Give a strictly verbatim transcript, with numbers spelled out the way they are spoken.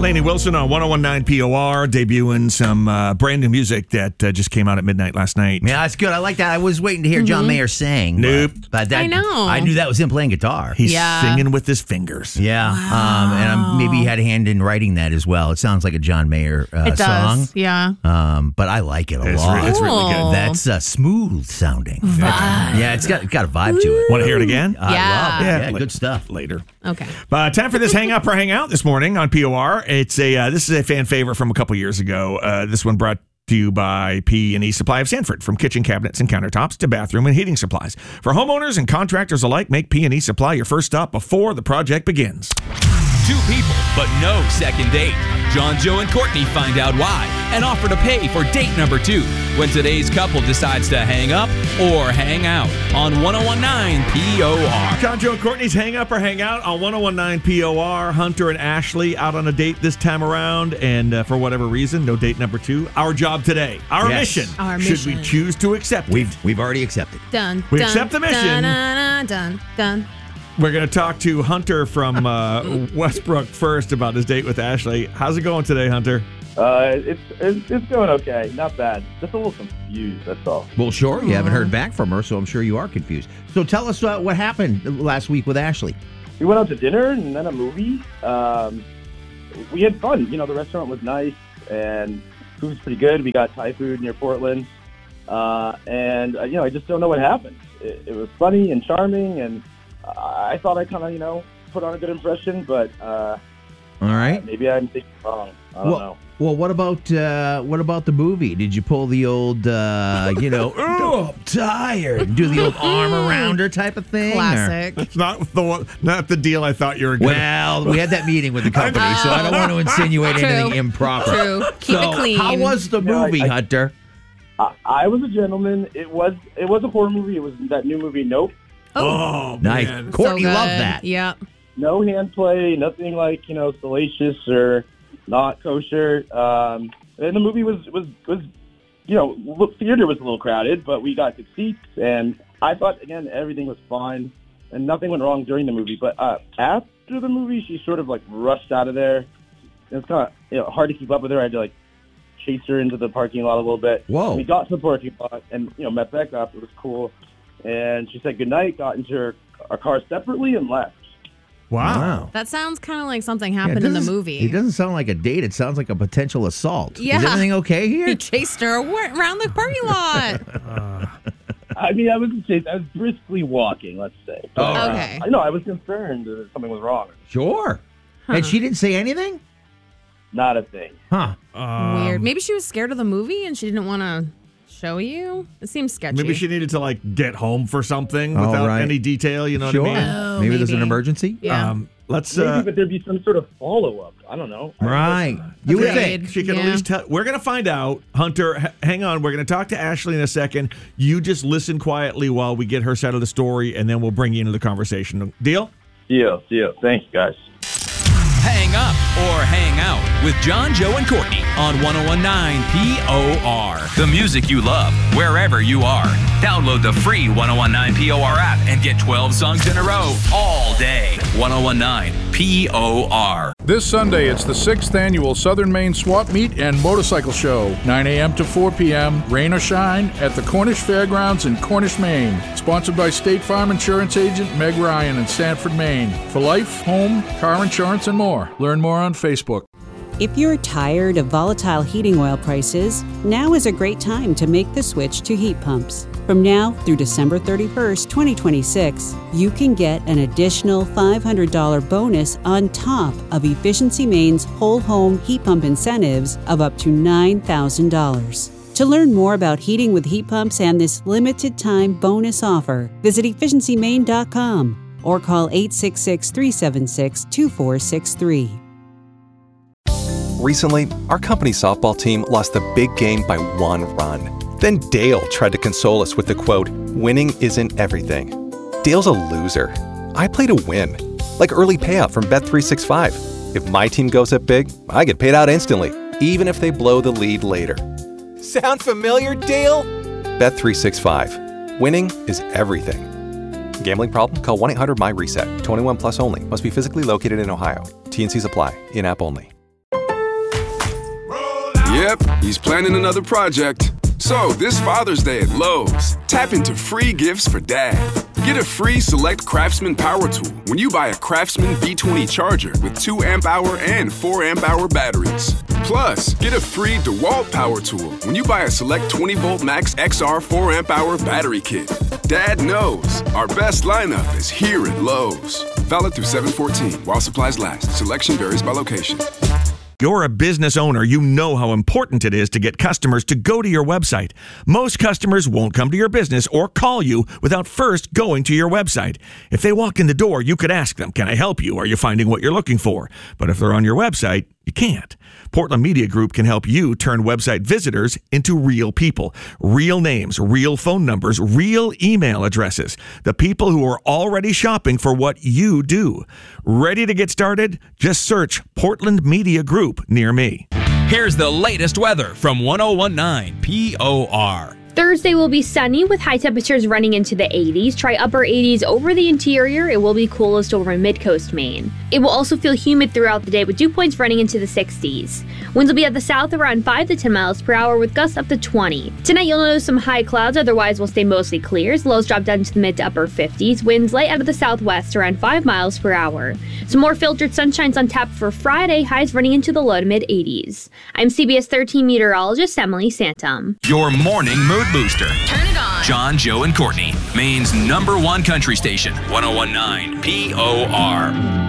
Lainey Wilson on one oh one nine P O R, debuting some uh, brand new music that uh, just came out at midnight last night. Yeah, that's good. I like that. I was waiting to hear mm-hmm. John Mayer sing. Nope. But, but that, I know. I knew that was him playing guitar. He's yeah. singing with his fingers. Yeah. Wow. Um, and I'm, maybe he had a hand in writing that as well. It sounds like a John Mayer uh, it does. song. Yeah. Um, but I like it a it's lot. Re- it's really good. That's uh, smooth sounding. Vibe. Yeah, it's got, it's got a vibe to it. Want to hear it again? I Yeah. love it. Yeah, Yeah, like- good stuff. Later. Okay. But time for this hang up or hang out this morning on P O R. It's a uh, this is a fan favorite from a couple years ago. Uh, this one brought to you by P and E Supply of Sanford. From kitchen cabinets and countertops to bathroom and heating supplies. For homeowners and contractors alike, make P and E Supply your first stop before the project begins. Two people, but no second date. John, Joe, and Courtney find out why and offer to pay for date number two when today's couple decides to hang up or hang out on one oh one nine P O R. John, Joe, and Courtney's hang up or hang out on one oh one nine P O R. Hunter and Ashley out on a date this time around, and uh, for whatever reason, no date number two. Our job today, our Yes. mission. Our Should mission. we choose to accept it? We've we've already accepted. Done. We done, accept the mission. Done, done, done, done. We're going to talk to Hunter from uh, Westbrook first about his date with Ashley. How's it going today, Hunter? Uh, it's, it's it's going okay, not bad. Just a little confused, that's all. Well, sure. You haven't heard back from her, so I'm sure you are confused. So tell us uh, what happened last week with Ashley. We went out to dinner and then a movie. Um, we had fun. You know, the restaurant was nice and food was pretty good. We got Thai food near Portland, uh, and uh, you know, I just don't know what happened. It, it was funny and charming, and uh, I thought I kind of you know put on a good impression, but uh, All right. maybe I'm thinking wrong. I don't well, know. Well, what about uh, what about the movie? Did you pull the old, uh, you know, oh, I'm tired, do the old arm around her type of thing? or- Classic. It's not the one, not the deal I thought you were going to. Well, we had that meeting with the company, so I don't want to insinuate True. anything improper. True. Keep So, it clean. how was the No, I- movie, I- Hunter? I, I was a gentleman. It was it was a horror movie. It was that new movie, Nope. Oh, Nice. man. Courtney so loved good. that. Yep. No hand play, nothing like, you know, salacious or not kosher. Um, and the movie was, was, was, you know, the theater was a little crowded, but we got good seats. And I thought, again, everything was fine and nothing went wrong during the movie. But uh, after the movie, she sort of, like, rushed out of there. It was kind of you know, hard to keep up with her. I had to, like, chase her into the parking lot a little bit. Whoa. We got to the parking lot and, you know, met back up. It was cool. And she said goodnight, got into her, our car separately and left. Wow. That sounds kind of like something Yeah, it happened in the doesn't- movie. It doesn't sound like a date. It sounds like a potential assault. Yeah. Is everything okay He here? chased her wa- around the parking lot. I mean, I was I was briskly walking, let's say. But, Oh, uh, okay. I know I was concerned that something was wrong. Sure. And she didn't say anything? Not a thing. Huh. Um, Weird. Maybe she was scared of the movie and she didn't want to show you. It seems sketchy. Maybe she needed to, like, get home for something Oh, without right. any detail, you know Sure. what I mean? Oh, maybe, there's an maybe. emergency? Yeah. Um, let's, Maybe, uh, but there'd be some sort of follow-up. I don't know. Right. You would Agreed. think. she can Yeah. at least tell. We're going to find out. Hunter, h- hang on. We're going to talk to Ashley in a second. You just listen quietly while we get her side of the story, and then we'll bring you into the conversation. Deal? See you. See you. Thanks, guys. Hang up or hang out with John, Joe, and Courtney on one oh one nine P O R. The music you love, wherever you are. Download the free one oh one nine P O R app and get twelve songs in a row all day. one oh one nine P O R. This Sunday, it's the sixth annual Southern Maine Swap Meet and Motorcycle Show, nine a.m. to four p.m., rain or shine, at the Cornish Fairgrounds in Cornish, Maine. Sponsored by State Farm Insurance Agent Meg Ryan in Sanford, Maine. For life, home, car insurance, and more. Learn more on Facebook. If you're tired of volatile heating oil prices, now is a great time to make the switch to heat pumps. From now through December thirty-first, twenty twenty-six, you can get an additional five hundred dollars bonus on top of Efficiency Maine's whole home heat pump incentives of up to nine thousand dollars. To learn more about heating with heat pumps and this limited time bonus offer, visit efficiency maine dot com or call eight six six, three seven six, two four six three. Recently, our company's softball team lost the big game by one run. Then Dale tried to console us with the quote, "Winning isn't everything." Dale's a loser. I play to win. Like early payout from Bet three sixty-five. If my team goes up big, I get paid out instantly, even if they blow the lead later. Sound familiar, Dale? Bet three sixty-five. Winning is everything. Gambling problem? Call one eight hundred M Y RESET. twenty-one plus only. Must be physically located in Ohio. T and Cs apply. In-app only. Yep, he's planning another project. So, this Father's Day at Lowe's, tap into free gifts for Dad. Get a free Select Craftsman power tool when you buy a Craftsman V twenty charger with two amp hour and four amp hour batteries. Plus, get a free DeWalt power tool when you buy a Select twenty volt Max X R four amp hour battery kit. Dad knows our best lineup is here at Lowe's. Valid through seven fourteen while supplies last. Selection varies by location. You're a business owner. You know how important it is to get customers to go to your website. Most customers won't come to your business or call you without first going to your website. If they walk in the door, you could ask them, can I help you? Are you finding what you're looking for? But if they're on your website, you can't. Portland Media Group can help you turn website visitors into real people. Real names, real phone numbers, real email addresses. The people who are already shopping for what you do. Ready to get started? Just search Portland Media Group near me. Here's the latest weather from one oh one nine P O R. Thursday will be sunny with high temperatures running into the eighties. Try upper eighties over the interior. It will be coolest over mid-coast Maine. It will also feel humid throughout the day with dew points running into the sixties. Winds will be at the south around five to ten miles per hour with gusts up to twenty. Tonight you'll notice some high clouds, otherwise will stay mostly clear. Lows drop down to the mid to upper fifties. Winds light out of the southwest around five miles per hour. Some more filtered sunshine's on tap for Friday, highs running into the low to mid eighties. I'm C B S thirteen meteorologist Emily Santum. Your morning mood booster. Turn it on. John, Joe, and Courtney, Maine's number one country station, one oh one nine P O R.